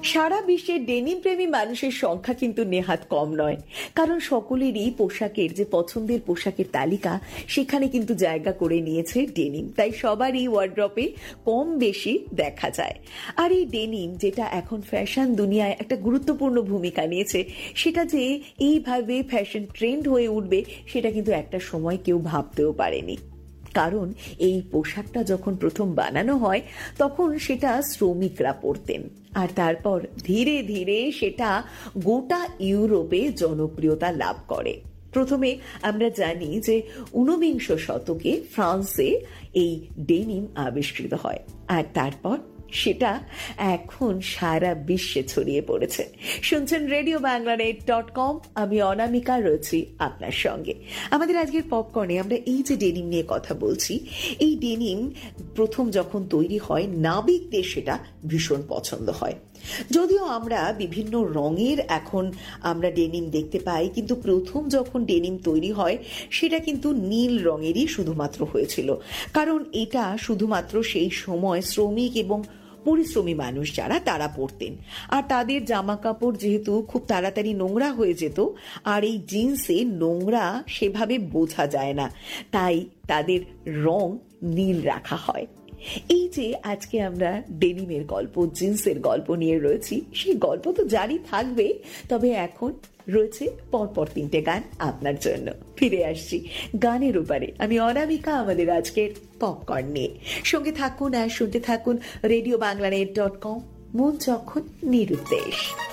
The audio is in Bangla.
সারা বিশ্বে ডেনিম প্রেমী মানুষের সংখ্যা কিন্তু নেহাত কম নয়, কারণ সকলেরই পোশাকের যে পছন্দের পোশাকের তালিকা সেখানে কিন্তু জায়গা করে নিয়েছে ডেনিম। তাই সবারই ওয়ার্ড্রপে কম বেশি দেখা যায়। আর এই ডেনিম, যেটা এখন ফ্যাশন দুনিয়ায় একটা গুরুত্বপূর্ণ ভূমিকা নিয়েছে, সেটা যে এইভাবে ফ্যাশন ট্রেন্ড হয়ে উঠবে সেটা কিন্তু একটা সময় কেউ ভাবতেও পারেনি। কারণ এই পোশাকটা যখন প্রথম বানানো হয় তখন সেটা শ্রমিকরা পরতেন, আর তারপর ধীরে ধীরে সেটা গোটা ইউরোপে জনপ্রিয়তা লাভ করে। প্রথমে আমরা জানি যে ঊনবিংশ শতকে ফ্রান্সে এই ডেনিম আবিষ্কৃত হয়, আর তারপর সেটা এখন সারা বিশ্বে ছড়িয়ে পড়েছে। শুনছেন রেডিও বাংলানেট.com, আমি অনামিকা রয়েছি আপনার সঙ্গে। আমাদের আজকের পপকর্নে আমরা এই যে ডেনিম নিয়ে কথা বলছি, এই ডেনিম প্রথম যখন তৈরি হয় নাবিকদের সেটা ভীষণ পছন্দ হয়। যদিও আমরা বিভিন্ন রঙের এখন আমরা ডেনিম দেখতে পাই, কিন্তু প্রথম যখন ডেনিম তৈরি হয় সেটা কিন্তু নীল রঙেরই শুধুমাত্র হয়েছিল, কারণ এটা শুধুমাত্র সেই সময় শ্রমিক এবং পরিশ্রমী মানুষ যারা তারা পরতেন, আর তাদের জামা কাপড় যেহেতু খুব তাড়াতাড়ি নোংরা হয়ে যেত, আর এই জিন্সে নোংরা সেভাবে বোঝা যায় না, তাই তাদের রং নীল রাখা হয়। এই যে আজকে আমরা ডেনিমের গল্প, জিন্সের গল্প নিয়ে রয়েছি, সেই গল্প তো জারি থাকবে, তবে এখন রয়েছে পরপর 3টে গান আপনার জন্য। ফিরে আসছি গানের উপরে, আমি অনামিকা আমাদের আজকের পপকর্ন নিয়ে। সঙ্গে থাকুন আর শুনতে থাকুন রেডিও বাংলানেট.com, মন যখন নিরুদ্দেশ।